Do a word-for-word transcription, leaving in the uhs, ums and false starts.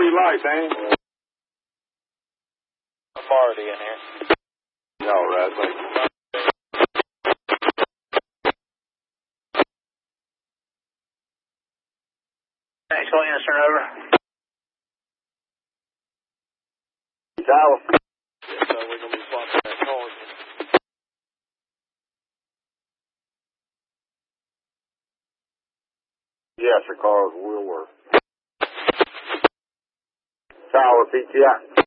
all your lights, ain't you? I'm already in here. All right, thank you. Thanks, go ahead and turn over. Tower. Yeah, so we're going to be swapping that car. Yes, the cars will work. Tower, P T I.